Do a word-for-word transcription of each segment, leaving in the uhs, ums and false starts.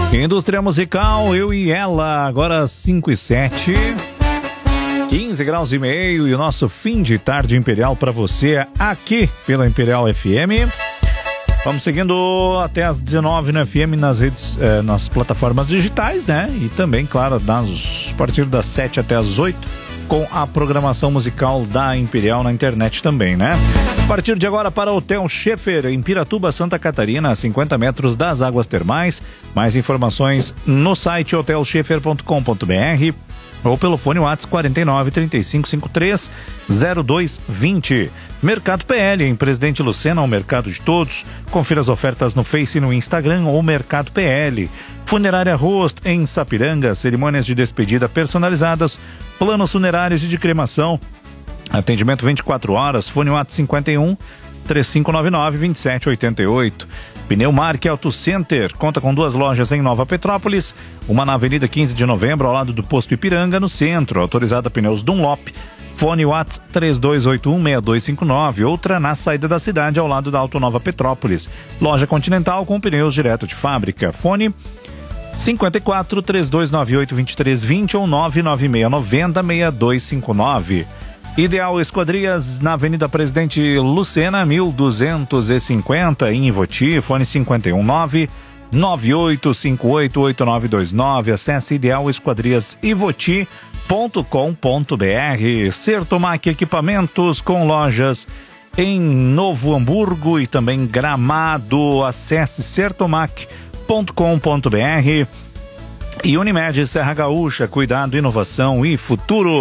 Indústria musical, eu e ela, agora cinco e sete, quinze graus e meio, e o nosso fim de tarde imperial para você aqui pela Imperial F M. Vamos seguindo até as dezenove no F M nas redes, eh, nas plataformas digitais, né? E também, claro, nas, a partir das sete até as oito, com a programação musical da Imperial na internet também, né? A partir de agora para o Hotel Schaefer, em Piratuba, Santa Catarina, a cinquenta metros das águas termais. Mais informações no site hotel schaefer ponto com ponto b r ou pelo fone WhatsApp quarenta e nove, trinta e cinco, cinquenta e três, zero dois, vinte. Mercado P L, em Presidente Lucena, o mercado de todos. Confira as ofertas no Face e no Instagram ou Mercado P L. Funerária Rost, em Sapiranga, cerimônias de despedida personalizadas, planos funerários e de cremação. Atendimento vinte e quatro horas, fone WhatsApp cinquenta e um, trinta e cinco noventa e nove, vinte e sete oitenta e oito. Pneumark Auto Center, conta com duas lojas em Nova Petrópolis, uma na Avenida quinze de Novembro, ao lado do Posto Ipiranga, no centro, autorizada pneus Dunlop. Fone WhatsApp três dois oito um, seis dois cinco nove, outra na saída da cidade, ao lado da Auto Nova Petrópolis. Loja Continental com pneus direto de fábrica. Fone cinquenta e quatro, três dois nove oito, vinte e três vinte ou nove nove seis nove zero, seis dois cinco nove. Ideal Esquadrias, na Avenida Presidente Lucena, mil duzentos e cinquenta, em Ivoti. Fone cinquenta e um, nove nove oito cinco oito, oito nove dois nove. Acesse ideal esquadrias ivoti ponto com ponto b r. Sertomac Equipamentos, com lojas em Novo Hamburgo e também Gramado. Acesse sertomac ponto com ponto b r. E Unimed Serra Gaúcha, cuidado, inovação e futuro.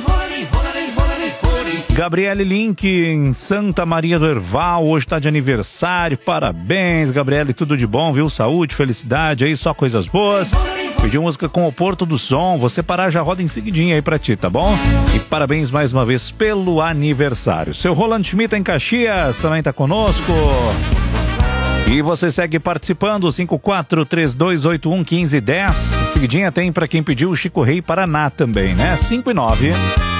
Gabriele Link, em Santa Maria do Herval, hoje está de aniversário. Parabéns, Gabriele, tudo de bom, viu? Saúde, felicidade aí, só coisas boas. Pediu música com o Porto do Som, você parar já roda em seguidinha aí pra ti, tá bom? E parabéns mais uma vez pelo aniversário. Seu Roland Schmidt em Caxias também tá conosco. E você segue participando, cinco quatro três dois oito um, um cinco um zero. Em seguidinha tem pra quem pediu o Chico Rei Paraná também, né? cinco e nove.